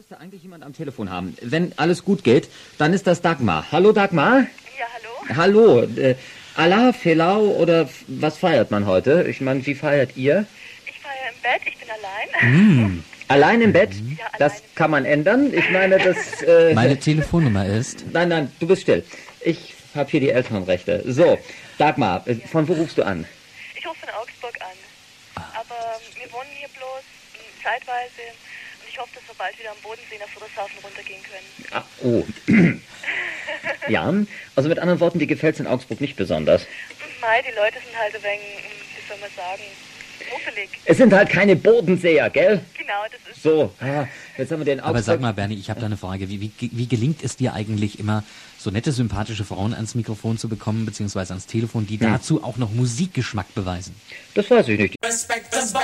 müsste eigentlich jemand am Telefon haben. Wenn alles gut geht, dann ist das Dagmar. Hallo Dagmar? Ja, hallo? Hallo. Allah, Felau oder was feiert man heute? Ich meine, wie feiert ihr? Ich feiere im Bett, ich bin allein. Allein im Bett? Ja, Das allein. kann man ändern. Ich meine, das... Meine Telefonnummer ist... Nein, du bist still. Ich habe hier die Elternrechte. So, Dagmar, von wo rufst du an? Ich rufe von Augsburg an. Aber wir wohnen hier bloß zeitweise und ich hoffe, dass wir bald wieder am Bodensee nach Friedrichshafen runtergehen können. Ah, oh. Ja, also mit anderen Worten, dir gefällt es in Augsburg nicht besonders. Mei, die Leute sind halt ein wenig, wie soll man sagen, muffelig. Es sind halt keine Bodenseher, gell? Genau, das ist So, jetzt haben wir den Augsburg... Aber sag mal, Bernie, ich habe da eine Frage. Wie gelingt es dir eigentlich immer, so nette, sympathische Frauen ans Mikrofon zu bekommen, beziehungsweise ans Telefon, die dazu auch noch Musikgeschmack beweisen? Das weiß ich nicht.